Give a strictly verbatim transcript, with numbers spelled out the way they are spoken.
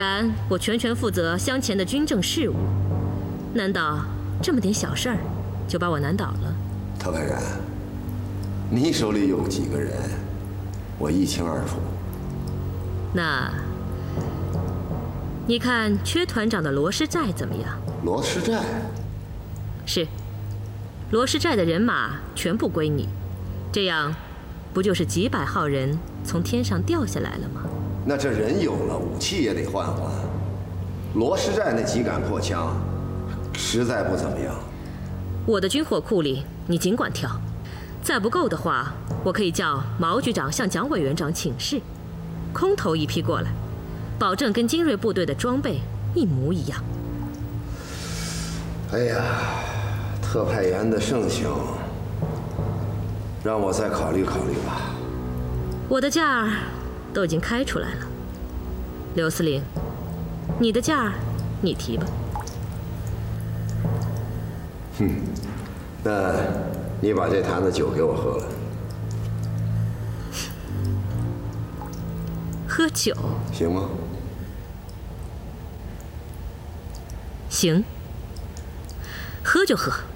然我全权负责乡前的军政事务，难道这么点小事儿就把我难倒了？ 特派员，你手里有几个人，我一清二楚。 那，你看缺团长的罗师寨怎么样？ 罗师寨？ 是，罗师寨的人马全部归你，这样，不就是几百号人从天上掉下来了吗？ 那这人有了，武器也得换换。罗师寨那几杆破枪，实在不怎么样。 我的军火库里，你尽管挑。再不够的话，我可以叫毛局长向蒋委员长请示，空投一批过来，保证跟精锐部队的装备一模一样。 哎呀，特派员的盛行，让我再考虑考虑吧。 我的价儿都已经开出来了，刘司令，你的价儿你提吧。 哼，那你把这坛子酒给我喝了。 喝酒行吗？ 行，喝就喝。